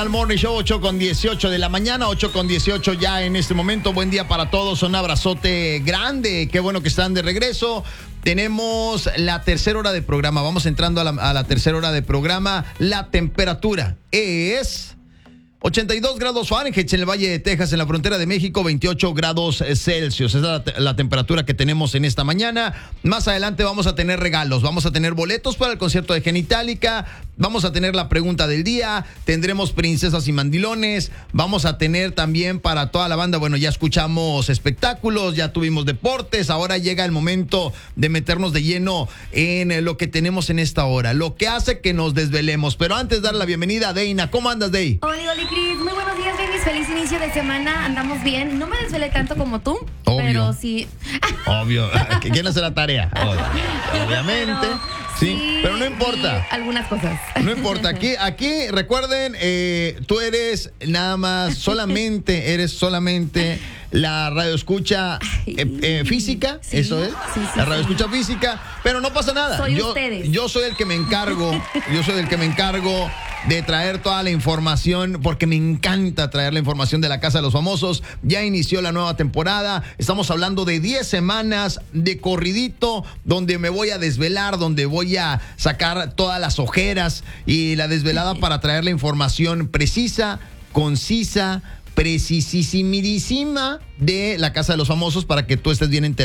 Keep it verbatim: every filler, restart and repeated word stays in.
Al Morning Show, ocho con dieciocho de la mañana, ocho con dieciocho ya en este momento. Buen día para todos, un abrazote grande, qué bueno que están de regreso. Tenemos la tercera hora de programa, vamos entrando a la, a la tercera hora de programa. La temperatura es ochenta y dos grados Fahrenheit en el Valle de Texas, en la frontera de México, veintiocho grados Celsius. Esa es la, la temperatura que tenemos en esta mañana. Más adelante vamos a tener regalos, vamos a tener boletos para el concierto de Genitalica, vamos a tener la pregunta del día, tendremos princesas y mandilones, vamos a tener también para toda la banda, bueno, ya escuchamos espectáculos, ya tuvimos deportes, ahora llega el momento de meternos de lleno en lo que tenemos en esta hora, lo que hace que nos desvelemos. Pero antes, dar la bienvenida a Deina. ¿Cómo andas, Dey? Hola, Oli Cris, muy buenos días, Denis. Feliz inicio de semana. Andamos bien. No me desvelé tanto como tú, Obvio. pero sí. Obvio. ¿Quién hace la tarea? Obvio. Obviamente. Pero, sí, sí, pero no importa. Algunas cosas. No importa. Aquí, aquí recuerden, eh, tú eres nada más, solamente, eres solamente la radio escucha eh, eh, física, sí, eso es, sí, sí, la radio sí. escucha física, pero no pasa nada. Soy yo, ustedes. yo soy el que me encargo, yo soy el que me encargo de traer toda la información, porque me encanta traer la información de la Casa de los Famosos. Ya inició la nueva temporada, estamos hablando de diez semanas de corridito, donde me voy a desvelar, donde voy a sacar todas las ojeras y la desvelada para traer la información precisa, concisa, precisísimísima de la Casa de los Famosos, para que tú estés bien enterado